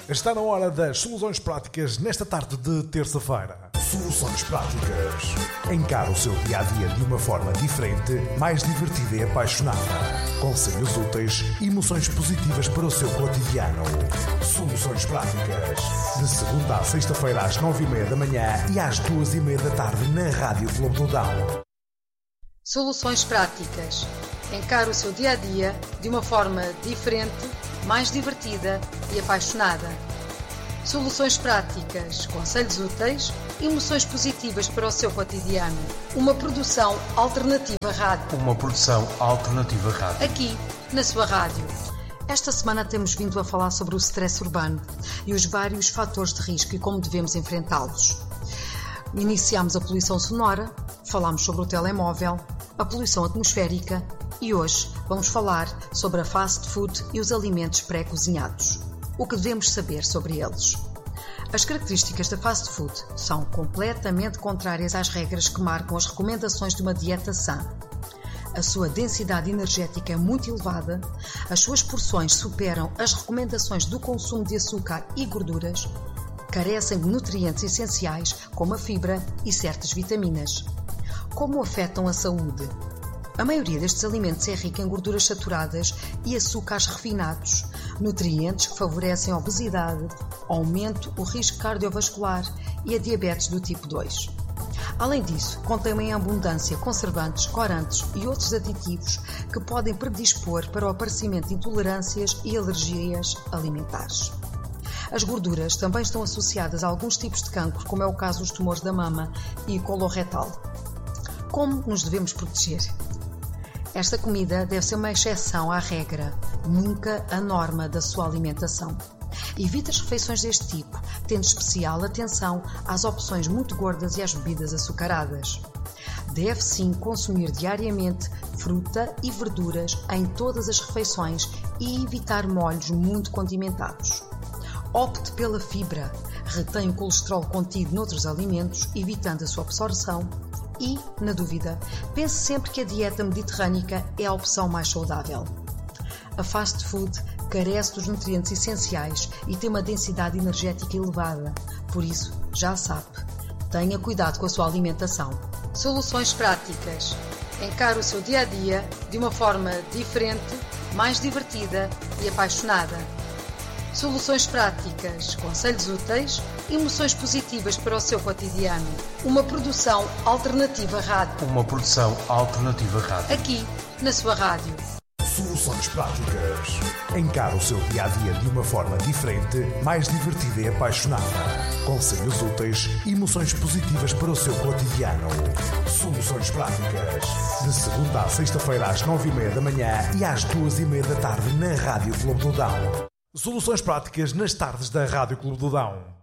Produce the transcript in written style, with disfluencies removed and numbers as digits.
Está na hora das soluções práticas nesta tarde de terça-feira. Soluções práticas. Encara o seu dia-a-dia de uma forma diferente, mais divertida e apaixonada. Conselhos úteis e emoções positivas para o seu cotidiano. Soluções práticas. De segunda à sexta-feira às 9h30 da manhã e às 2h30 da tarde na Rádio Clube do Dão. Soluções práticas. Encara o seu dia-a-dia de uma forma diferente, mais divertida e apaixonada. Soluções práticas, conselhos úteis e emoções positivas para o seu cotidiano. Uma produção alternativa rádio. Aqui, na sua rádio. Esta semana temos vindo a falar sobre o stress urbano e os vários fatores de risco e como devemos enfrentá-los. Iniciámos a poluição sonora, falámos sobre o telemóvel, a poluição atmosférica e hoje vamos falar sobre a fast food e os alimentos pré-cozinhados. O que devemos saber sobre eles? As características da fast food são completamente contrárias às regras que marcam as recomendações de uma dieta sã. A sua densidade energética é muito elevada, as suas porções superam as recomendações do consumo de açúcar e gorduras, carecem de nutrientes essenciais como a fibra e certas vitaminas. Como afetam a saúde? A maioria destes alimentos é rica em gorduras saturadas e açúcares refinados, nutrientes que favorecem a obesidade, aumento o risco cardiovascular e a diabetes do tipo 2. Além disso, contém em abundância conservantes, corantes e outros aditivos que podem predispor para o aparecimento de intolerâncias e alergias alimentares. As gorduras também estão associadas a alguns tipos de cancro, como é o caso dos tumores da mama e coloretal. Como nos devemos proteger? Esta comida deve ser uma exceção à regra, nunca a norma da sua alimentação. Evite as refeições deste tipo, tendo especial atenção às opções muito gordas e às bebidas açucaradas. Deve sim consumir diariamente fruta e verduras em todas as refeições e evitar molhos muito condimentados. Opte pela fibra, retém o colesterol contido noutros alimentos, evitando a sua absorção. E, na dúvida, pense sempre que a dieta mediterrânica é a opção mais saudável. A fast food carece dos nutrientes essenciais e tem uma densidade energética elevada. Por isso, já sabe, tenha cuidado com a sua alimentação. Soluções práticas. Encare o seu dia-a-dia de uma forma diferente, mais divertida e apaixonada. Soluções práticas, conselhos úteis e emoções positivas para o seu cotidiano. Uma produção alternativa rádio. Aqui, na sua rádio. Soluções práticas. Encara o seu dia-a-dia de uma forma diferente, mais divertida e apaixonada. Conselhos úteis e emoções positivas para o seu cotidiano. Soluções práticas. De segunda à sexta-feira às 9h30 da manhã e às 2h30 da tarde na Rádio Clube do Dão. Soluções práticas nas tardes da Rádio Clube do Dão.